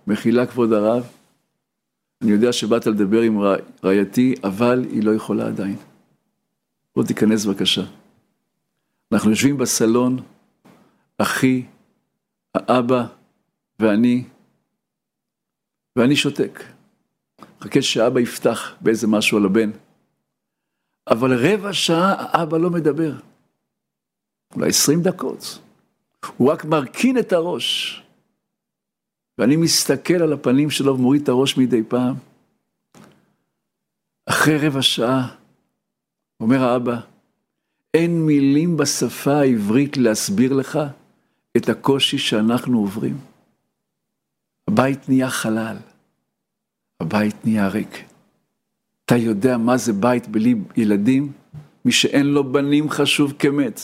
מחילה כבוד הרב, אני יודע שבאת לדבר עם רעייתי, אבל היא לא יכולה עדיין. בוא תיכנס בבקשה. אנחנו יושבים בסלון, אחי, האבא ואני שותק. חכה שאבא יפתח באיזה משהו על הבן. אבל רבע שעה האבא לא מדבר. אולי 20 דקות. הוא רק מרכין את הראש. ואני מסתכל על הפנים שלו ומוריד את הראש מדי פעם. אחרי רבע שעה, אומר האבא, אין מילים בשפה העברית להסביר לך את הקושי שאנחנו עוברים. הבית נהיה חלל. הבית נהיה ריק. אתה יודע מה זה בית בלי ילדים? מי שאין לו בנים חשוב כמת.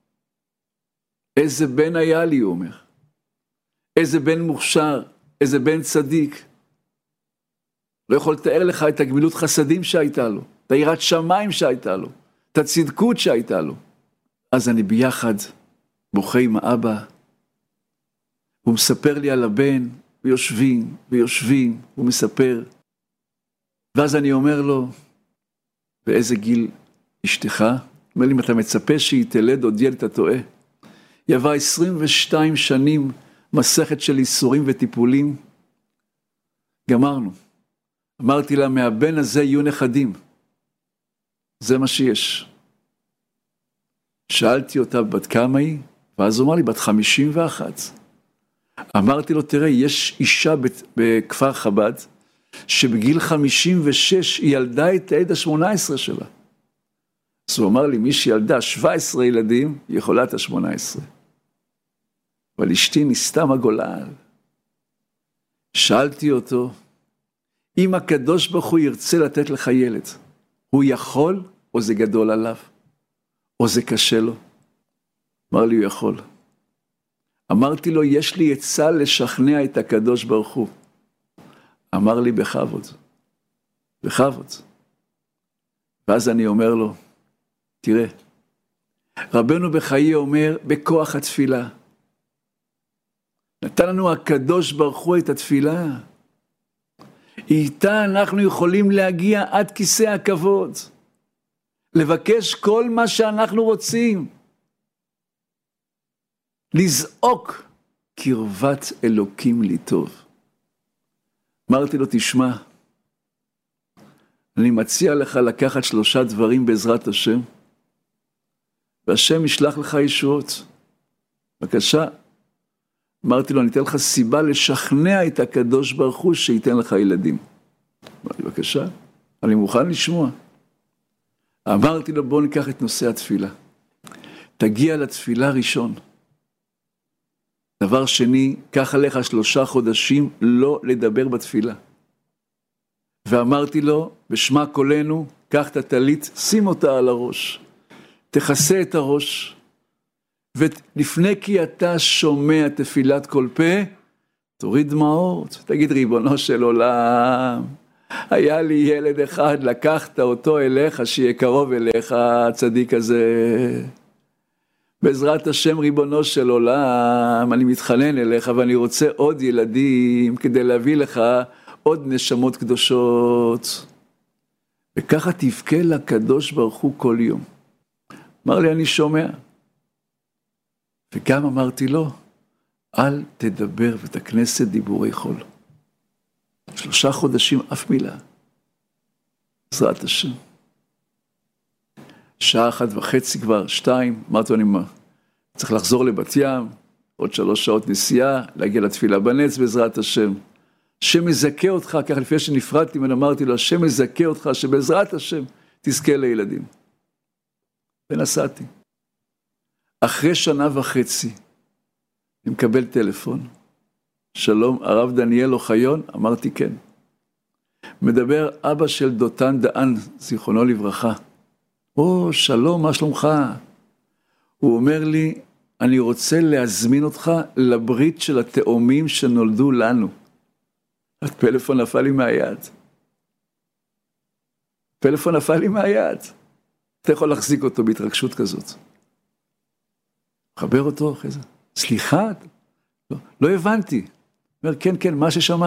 איזה בן היה לי, הוא אומר. איזה בן מוכשר, איזה בן צדיק. לא יכול לתאר לך את הגמילות חסדים שהייתה לו, את היראת שמיים שהייתה לו, את הצדקות שהייתה לו. אז אני ביחד בוכה עם האבא, הוא מספר לי על הבן, ויושבים, הוא מספר. ואז אני אומר לו, באיזה גיל אשתך? הוא אומר לי, אם אתה מצפה שהיא תלד עוד ילד, אתה טועה. היא עברה 22 שנים מסכת של איסורים וטיפולים. גמרנו. אמרתי לה, מהבן הזה יהיו נכדים. זה מה שיש. שאלתי אותה בת כמה היא, ואז הוא אמר לי, בת 51. אמרתי לו, תראה, יש אישה בכפר חב"ד, שבגיל 56 היא ילדה את הילד ה-18 שלה. אז הוא אמר לי, מי שילדה 17 ילדים, היא יכולה את ה-18. אבל אשתי נסתם הגולל. שאלתי אותו, אם הקדוש ברוך הוא ירצה לתת לך ילד, הוא יכול או זה גדול עליו? או זה קשה לו? אמר לי, הוא יכול. אמרתי לו, יש לי עצה לשכנע את הקדוש ברוך הוא. אמר לי, בכבוד. בכבוד. ואז אני אומר לו, תראה, רבנו בחיי אומר, בכוח התפילה. נתן לנו הקדוש ברוך הוא את התפילה. איתה אנחנו יכולים להגיע עד כיסא הכבוד. לבקש כל מה שאנחנו רוצים. לזעוק קרבת אלוקים לי טוב. אמרתי לו, תשמע, אני מציע לך לקחת 3 דברים בעזרת השם, והשם ישלח לך ישועות. בבקשה. אמרתי לו, אני אתן לך סיבה לשכנע את הקדוש ברוך הוא שייתן לך ילדים. אמרתי, בבקשה, אני מוכן לשמוע. אמרתי לו, בוא ניקח את נושא התפילה. תגיע לתפילה ראשון. דבר שני, קח עליך 3 חודשים לא לדבר בתפילה. ואמרתי לו, בשמה קולנו, קח את הטלית, שים אותה על הראש. תכסה את הראש. ולפני כי אתה שומע תפילת כל פה, תוריד דמעות. תגיד, ריבונו של עולם, היה לי ילד אחד, לקחת אותו אליך, שיהיה קרוב אליך, הצדיק הזה. בעזרת השם ריבונו של עולם, אני מתחנן אליך, ואני רוצה עוד ילדים, כדי להביא לך עוד נשמות קדושות. וככה תבכה לקדוש ברוך הוא כל יום. אמר לי, אני שומע. וגם אמרתי לו, אל תדבר בית הכנסת דיבורי חול. 3 חודשים אף מילה. בעזרת השם. 1:30 כבר, 2, אמרתי לו, אני צריך לחזור לבת ים, עוד 3 שעות נסיעה, להגיע לתפילה בנץ בעזרת השם. השם יזכה אותך, כך לפני שנפרדתי, אמרתי לו, השם יזכה אותך, שבעזרת השם תזכה לילדים. ונסעתי. אחרי 1.5 שנה, אני מקבל טלפון. שלום, הרב דניאל אוחיון? אמרתי כן. מדבר אבא של דותן דהן, זיכרונו לברכה. שלום, מה שלומך? הוא אומר לי, אני רוצה להזמין אותך לברית של התאומים שנולדו לנו. הפלאפון נפל לי מהיד. פלאפון נפל לי מהיד. אתה יכול להחזיק אותו בהתרגשות כזאת. חבר אותו אחרי זה. סליחה? לא הבנתי. אומר, כן, מה ששמע.